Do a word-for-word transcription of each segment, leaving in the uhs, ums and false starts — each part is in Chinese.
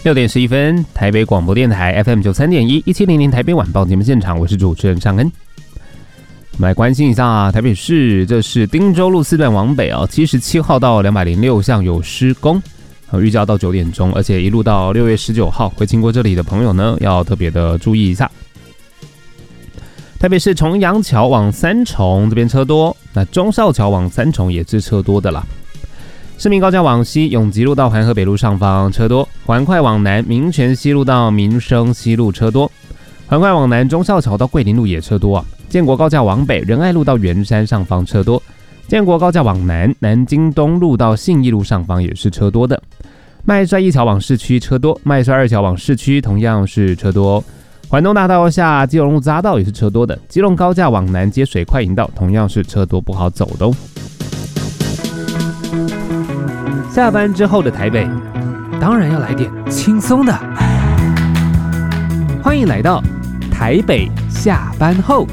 六点十一分，台北广播电台 F M 九三点一，一七零零台北晚报节目现场，我是主持人尚恩。我们来关心一下、啊、台北市，这是汀州路四段往北啊，七十七号到两百零六巷有施工，预计要到九点钟，而且一路到六月十九号，会经过这里的朋友呢，要特别的注意一下。台北市重阳桥往三重这边车多，那忠孝桥往三重也是车多的啦。市民高架往西，永吉路到环河北路上方车多；环快往南，民权西路到民生西路车多；环快往南，忠孝桥到桂林路也车多啊。建国高架往北，仁爱路到圆山上方车多；建国高架往南，南京东路到信义路上方也是车多的。麦帅一桥往市区车多，麦帅二桥往市区同样是车多。环东大道下基隆路匝道也是车多的，基隆高架往南接水快银道同样是车多不好走的哦。下班之后的台北，当然要来点轻松的。欢迎来到台北下班后。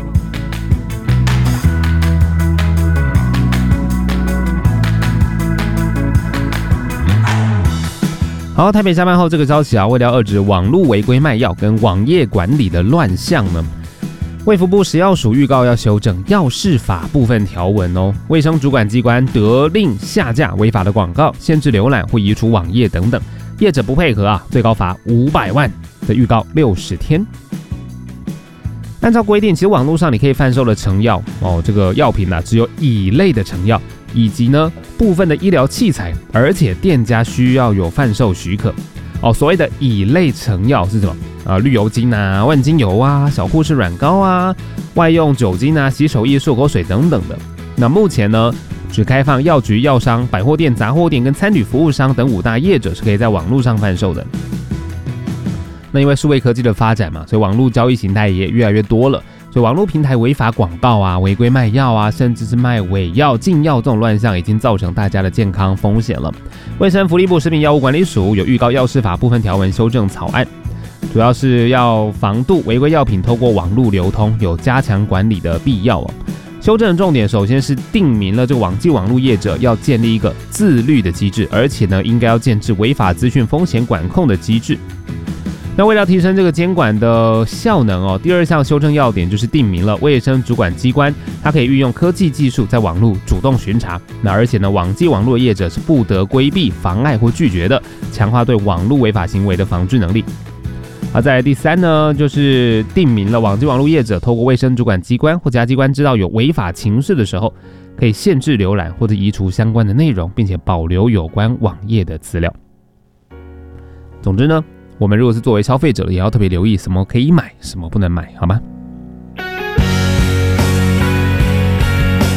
好，台北下班后这个消息啊，为了遏制网络违规卖药跟网页管理的乱象呢，卫福部食药署预告要修正药事法部分条文哦，卫生主管机关得令下架违法的广告、限制浏览或移除网页等等，业者不配合啊，最高罚五百万的预告六十天。按照规定，其实网络上你可以贩售的成药哦，这个药品啊，只有乙类的成药，以及呢部分的医疗器材，而且店家需要有贩售许可哦。所谓的乙类成药是什么？啊，绿油精啊、万金油啊、小护士软膏啊、外用酒精啊、洗手液、漱口水等等的。那目前呢，只开放药局、药商、百货店、杂货店跟餐旅服务商等五大业者是可以在网络上贩售的。那因为数位科技的发展嘛，所以网络交易形态也越来越多了。所以网络平台违法广告啊、违规卖药啊，甚至是卖伪药、禁药这种乱象，已经造成大家的健康风险了。卫生福利部食品药物管理署有预告药事法部分条文修正草案，主要是要防杜违规药品透过网络流通，有加强管理的必要哦。修正的重点首先是定明了这个网际网络业者要建立一个自律的机制，而且呢应该要建置违法资讯风险管控的机制。那为了提升这个监管的效能哦，第二项修正要点就是定明了卫生主管机关，它可以运用科技技术在网络主动巡查，那而且呢，网际网络业者是不得规避、妨碍或拒绝的，强化对网络违法行为的防治能力。而在第三呢，就是定明了网际网络业者透过卫生主管机关或其他机关知道有违法情事的时候，可以限制浏览或者移除相关的内容，并且保留有关网页的资料。总之呢，我们如果是作为消费者的，也要特别留意什么可以买，什么不能买，好吗？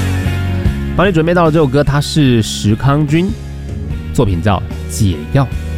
帮你准备到了这首歌，它是石康君作品，叫《解药》。